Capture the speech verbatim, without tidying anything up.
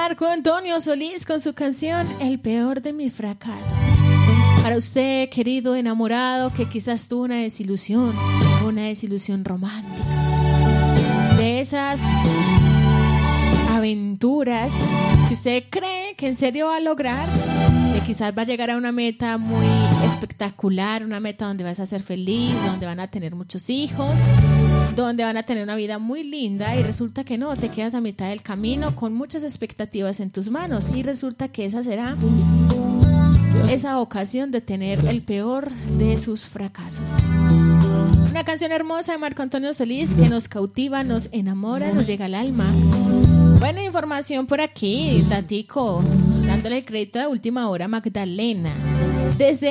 Marco Antonio Solís con su canción El peor de mis fracasos. Para usted, querido enamorado, que quizás tuvo una desilusión, una desilusión romántica, de esas aventuras que usted cree que en serio va a lograr, que quizás va a llegar a una meta muy espectacular, una meta donde vas a ser feliz, donde van a tener muchos hijos, donde van a tener una vida muy linda, y resulta que no, te quedas a mitad del camino con muchas expectativas en tus manos, y resulta que esa será esa ocasión de tener el peor de sus fracasos. Una canción hermosa de Marco Antonio Solís que nos cautiva, nos enamora, nos llega al alma. Buena información por aquí, Tatico, dándole el crédito a Última Hora, Magdalena. Desde